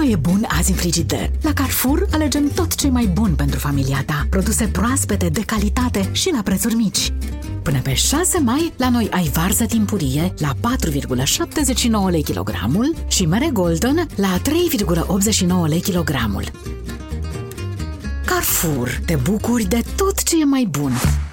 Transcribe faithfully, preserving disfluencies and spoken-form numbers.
mai e bun azi în frigider? La Carrefour alegem tot ce e mai bun pentru familia ta. Produse proaspete, de calitate și la prețuri mici. Până pe șase mai, la noi ai varză timpurie la patru virgulă șaptezeci și nouă lei kilogramul și mere Golden la trei virgulă optzeci și nouă lei kilogramul. Carrefour, te bucuri de tot ce e mai bun!